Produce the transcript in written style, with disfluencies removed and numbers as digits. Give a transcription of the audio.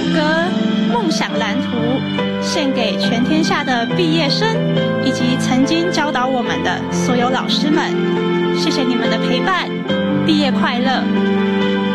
歌《梦想蓝图》，献给全天下的毕业生以及曾经教导我们的所有老师们。谢谢你们的陪伴，毕业快乐！